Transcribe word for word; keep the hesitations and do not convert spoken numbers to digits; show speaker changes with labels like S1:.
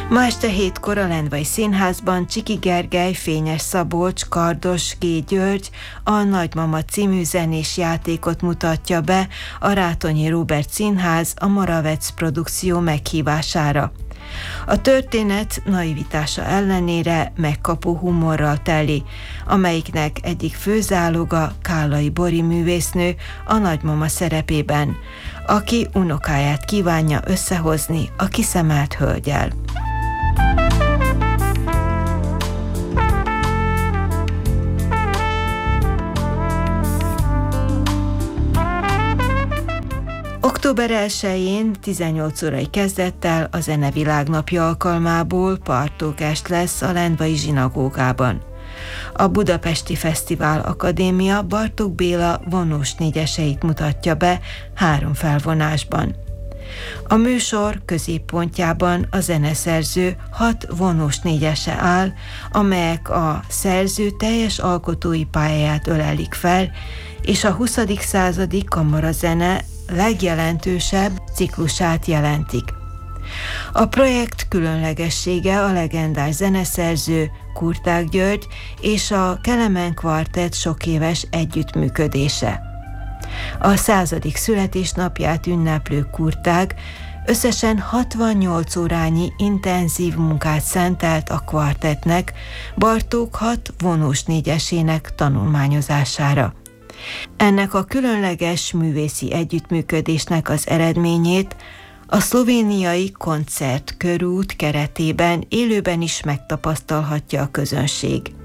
S1: Ma este hétkor a Lendvai Színházban Csiki Gergely, Fényes Szabolcs, Kardos G. György a Nagymama című zenés játékot mutatja be a Rátonyi Róbert Színház a Moravec produkció meghívására. A történet naivitása ellenére megkapó humorral teli, amelyiknek egyik főzáloga Kállai Bori művésznő a nagymama szerepében, aki unokáját kívánja összehozni a kiszemelt hölgyel. október elsején tizennyolc órai kezdettel a Zene Világnapja alkalmából partókest lesz a Lendvai zsinagógában. A Budapesti Fesztivál Akadémia Bartók Béla vonós négyeseit mutatja be három felvonásban. A műsor középpontjában a zeneszerző hat vonós négyese áll, amelyek a szerző teljes alkotói pályáját ölelik fel, és a huszadik századi kamarazene legjelentősebb ciklusát jelentik. A projekt különlegessége a legendás zeneszerző Kurtág György és a Kelemen Kvartett sokéves együttműködése. A századik születésnapját ünneplő Kurtág összesen hatvannyolc órányi intenzív munkát szentelt a kvartettnek, Bartók hat vonós négyesének tanulmányozására. Ennek a különleges művészi együttműködésnek az eredményét a szlovéniai koncertkörút keretében élőben is megtapasztalhatja a közönség.